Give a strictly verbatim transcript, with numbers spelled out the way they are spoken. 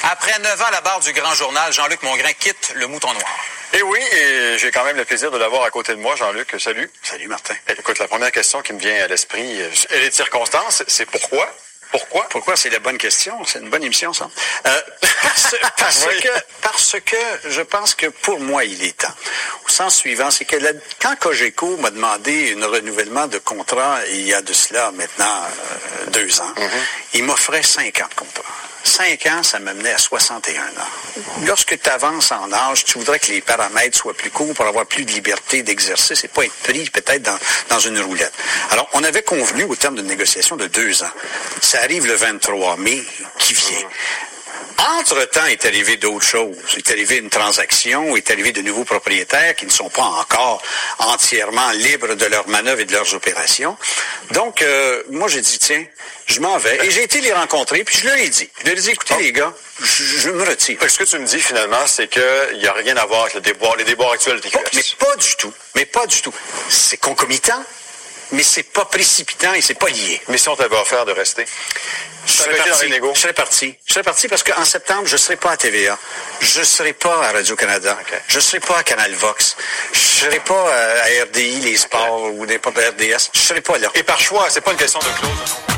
Après neuf ans à la barre du Grand Journal, Jean-Luc Mongrain quitte le Mouton Noir. Et oui, et j'ai quand même le plaisir de l'avoir à côté de moi, Jean-Luc. Salut. Salut, Martin. Écoute, la première question qui me vient à l'esprit, elle est de circonstance, c'est pourquoi? Pourquoi? Pourquoi? C'est la bonne question. C'est une bonne émission, ça. Euh, parce parce oui. que parce que je pense que pour moi, il est temps. Au sens suivant, c'est que la, quand Cogeco m'a demandé un renouvellement de contrat, il y a de cela maintenant euh, deux ans, mm-hmm. il m'offrait cinq ans de contrat. Cinq ans, ça m'amenait à soixante et un ans. Lorsque tu avances en âge, tu voudrais que les paramètres soient plus courts pour avoir plus de liberté d'exercice et pas être pris peut-être dans, dans une roulette. Alors, on avait convenu au terme d'une négociation de deux ans. Ça arrive le vingt-trois mai qui vient. Entre-temps, est arrivé d'autres choses. Est arrivé une transaction, est arrivé de nouveaux propriétaires qui ne sont pas encore entièrement libres de leurs manœuvres et de leurs opérations. Donc, euh, moi, j'ai dit, tiens, je m'en vais. Et j'ai été les rencontrer, puis je leur ai dit. Je leur ai dit, écoutez, oh. les gars, je, je me retire. Ce que tu me dis, finalement, c'est qu'il n'y a rien à voir avec le déboire, les déboires actuels T Q S. Oh, mais pas du tout. Mais pas du tout. C'est concomitant, mais c'est pas précipitant et c'est pas lié. Mais si on t'avait offert de rester? Je serais, parti, je serais parti. Je serais parti parce qu'en septembre, je ne serai pas à T V A. Je ne serai pas à Radio-Canada. Okay. Je ne serai pas à Canal Vox. Je ne serai pas à R D I, les sports, okay. ou n'importe R D S. Je ne serai pas là. Et par choix, c'est pas une question de clause.